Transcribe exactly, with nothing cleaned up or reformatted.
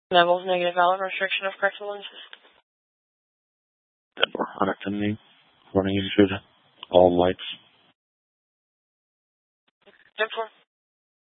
Neville's negative valve restriction of correctal lenses. Deborah Huntington, running into all lights. ten four.